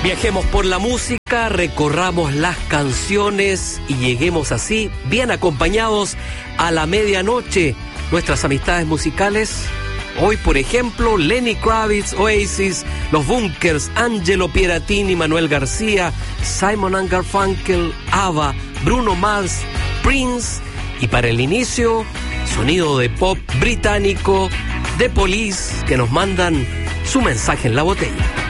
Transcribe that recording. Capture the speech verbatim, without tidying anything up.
Viajemos por la música, recorramos las canciones y lleguemos así, bien acompañados, a la medianoche. Nuestras amistades musicales, hoy por ejemplo, Lenny Kravitz, Oasis, Los Bunkers, Angelo Pieratini, Manuel García, Simon and Garfunkel, ABBA, Bruno Mars, Prince, y para el inicio, sonido de pop británico, The Police, que nos mandan su mensaje en la botella.